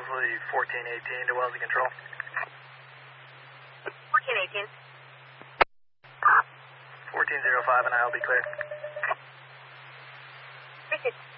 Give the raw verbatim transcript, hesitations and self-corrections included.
Wellesley, fourteen eighteen to Wellesley Control. fourteen eighteen. fourteen oh five and I will be clear. Appreciate it.